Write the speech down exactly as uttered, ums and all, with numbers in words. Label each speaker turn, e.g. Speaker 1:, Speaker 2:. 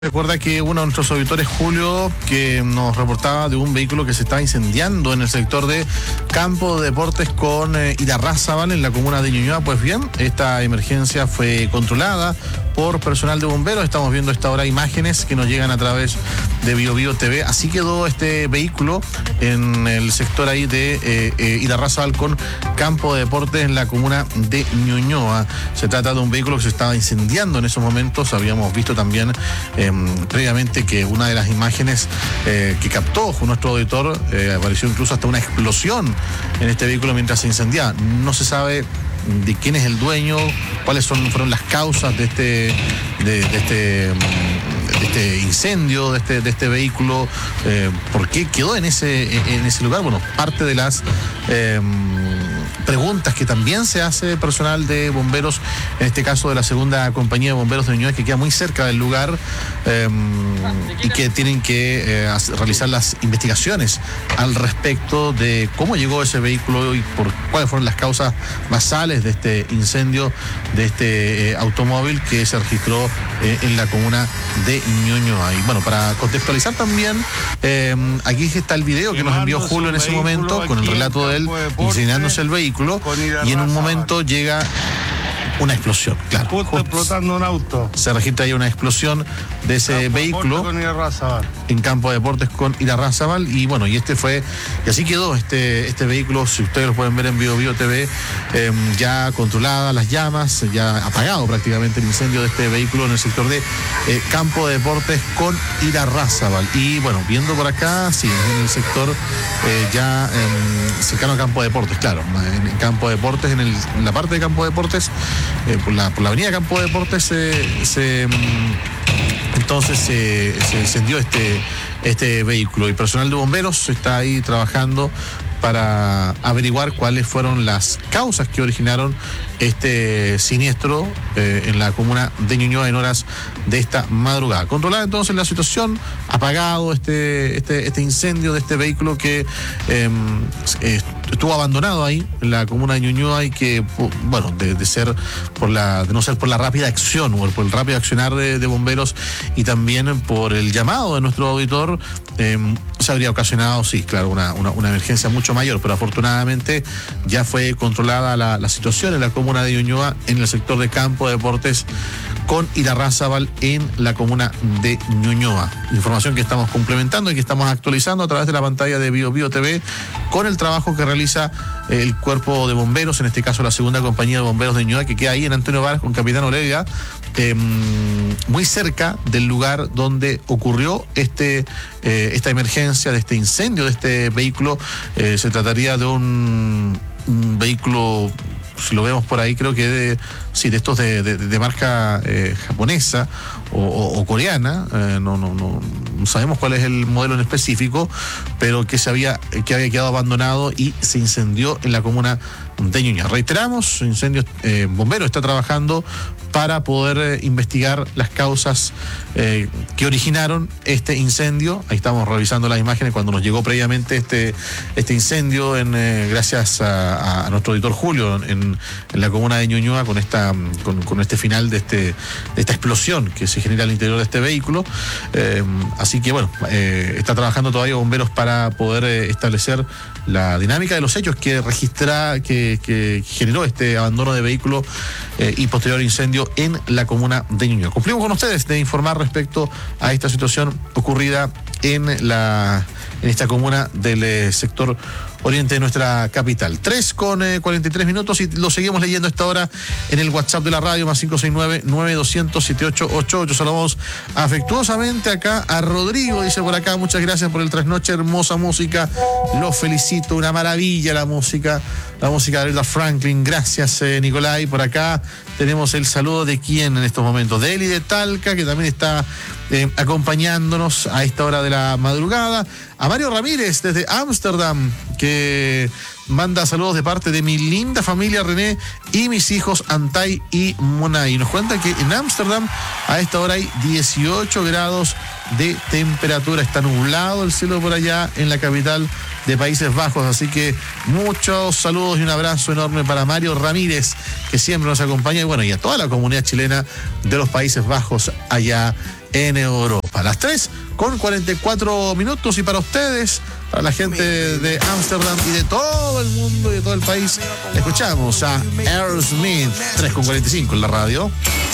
Speaker 1: Recuerda que uno de nuestros auditores, Julio, que nos reportaba de un vehículo que se estaba incendiando en el sector de Campo de Deportes con eh, Irarrázaval, en la comuna de Ñuñoa. Pues bien, esta emergencia fue controlada por personal de bomberos. Estamos viendo a esta hora imágenes que nos llegan a través de Bio Bio T V. Así quedó este vehículo en el sector ahí de eh, eh, Irarrázaval con Campo de Deportes en la comuna de Ñuñoa. Se trata de un vehículo que se estaba incendiando en esos momentos. Habíamos visto también eh, previamente que una de las imágenes eh, que captó nuestro auditor eh, apareció incluso hasta una explosión en este vehículo mientras se incendiaba. No se sabe de quién es el dueño, cuáles son, fueron las causas de este, de, de este, de este incendio, de este, de este vehículo, eh, por qué quedó en ese, en ese lugar. Bueno, parte de las eh, preguntas que también se hace personal de bomberos, en este caso de la segunda compañía de bomberos de Ñuñoa, que queda muy cerca del lugar eh, y que tienen que eh, realizar las investigaciones al respecto de cómo llegó ese vehículo y por cuáles fueron las causas basales de este incendio de este eh, automóvil que se registró eh, en la comuna de Ñuñoa. Y bueno, para contextualizar también, eh, aquí está el video que nos envió Julio en ese momento con el relato de él incendiándose el vehículo. Y en un momento llega una explosión, claro.
Speaker 2: Justo explotando un auto.
Speaker 1: Se registra ahí una explosión de ese Campo vehículo con en Campo de Deportes con Irarrázaval. Y bueno, y este fue, y así quedó este, este vehículo, si ustedes lo pueden ver en Bio Bio T V, eh, ya controladas las llamas, ya apagado prácticamente el incendio de este vehículo en el sector de eh, Campo de Deportes con Irarrázaval. Y bueno, viendo por acá, sí, en el sector eh, ya eh, cercano a Campo de Deportes, claro, en, en Campo de Deportes, en, el, en la parte de Campo de Deportes, Eh, por, la, por la avenida Campo de Deportes se, se entonces se, se encendió este, este vehículo y personal de bomberos está ahí trabajando para averiguar cuáles fueron las causas que originaron este siniestro eh, en la comuna de Ñuñoa en horas de esta madrugada. Controlada entonces la situación, apagado este, este, este incendio de este vehículo que eh, estuvo abandonado ahí en la comuna de Ñuñoa y que, bueno, de, de ser por la, de no ser por la rápida acción o por el rápido accionar de, de bomberos y también por el llamado de nuestro auditor, eh, se habría ocasionado, sí, claro, una, una, una emergencia mucho mayor, pero afortunadamente ya fue controlada la, la situación en la comuna de Ñuñoa, en el sector de Campo de Deportes con Irarrázaval en la comuna de Ñuñoa. Información que estamos complementando y que estamos actualizando a través de la pantalla de Bio Bio T V con el trabajo que realiza el cuerpo de bomberos, en este caso la segunda compañía de bomberos de Ñuñoa, que queda ahí en Antonio Varas con Capitán Olivia, eh, muy cerca del lugar donde ocurrió este, eh, esta emergencia de este incendio de este vehículo. Eh, se trataría de un, un vehículo, si lo vemos por ahí, creo que de, sí, de estos de, de, de marca eh, japonesa o, o, o coreana, eh, no, no, no, no sabemos cuál es el modelo en específico, pero que se había, que había quedado abandonado y se incendió en la comuna de Ñuñoa. Reiteramos, incendios, eh, bombero está trabajando para poder eh, investigar las causas eh, que originaron este incendio. Ahí estamos revisando las imágenes cuando nos llegó previamente este, este incendio, en, eh, gracias a, a nuestro editor Julio en, en la comuna de Ñuñoa, con esta con, con este final de, este, de esta explosión que se genera al interior de este vehículo. Eh, así que bueno, eh, está trabajando todavía bomberos para poder eh, establecer la dinámica de los hechos que registra, que, que generó este abandono de vehículo eh, y posterior incendio en la comuna de Ñuñoa. Cumplimos con ustedes de informar respecto a esta situación ocurrida en la en esta comuna del eh, sector oriente de nuestra capital. tres con cuarenta y tres minutos y lo seguimos leyendo a esta hora en el WhatsApp de la radio, más cinco seis nueve, nueve dos cero cero, siete ocho ocho ocho. Saludamos afectuosamente acá a Rodrigo, dice por acá, muchas gracias por el trasnoche, hermosa música, los felicito, una maravilla la música, la música de Aretha Franklin, gracias eh, Nicolai. Por acá tenemos el saludo de quién en estos momentos, de Eli de Talca, que también está eh, acompañándonos a esta hora de la madrugada, a Mario Ramírez desde Ámsterdam, que manda saludos de parte de mi linda familia René y mis hijos Antay y Monay. Nos cuenta que en Ámsterdam a esta hora hay dieciocho grados de temperatura, está nublado el cielo por allá en la capital de Países Bajos, así que muchos saludos y un abrazo enorme para Mario Ramírez, que siempre nos acompaña, y bueno, y a toda la comunidad chilena de los Países Bajos allá en Europa. Las tres con cuarenta y cuatro minutos, y para ustedes, para la gente de Ámsterdam y de todo el mundo y de todo el país, escuchamos a Aerosmith, tres con cuarenta y cinco en la radio.